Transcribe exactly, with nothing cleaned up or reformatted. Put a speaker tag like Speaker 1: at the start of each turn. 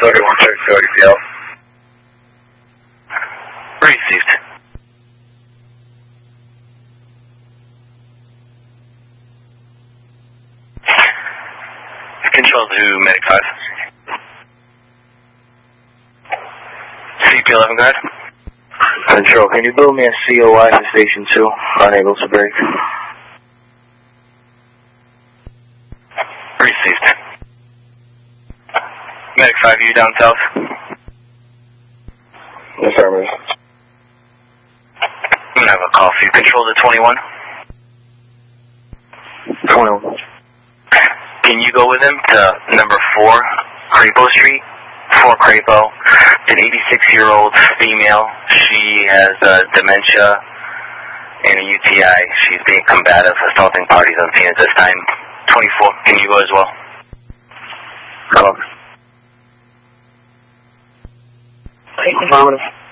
Speaker 1: thirty-one six thirty, P L.
Speaker 2: Received. Control to Medic five. C P eleven guard.
Speaker 3: Control, can you build me a C O I for Station two? Unable to break.
Speaker 2: Received. Medic five, you down south?
Speaker 3: Affirmative.
Speaker 2: I'm gonna have a call for you. Control to twenty-one.
Speaker 3: twenty-one.
Speaker 2: Can you go with him to number four, Crapo Street? four Crapo. It's an eighty-six-year-old female. She has uh, dementia and a U T I. She's being combative, assaulting parties on scene at this time. twenty-four, can you go as well?
Speaker 3: Hello.
Speaker 4: Affirmative.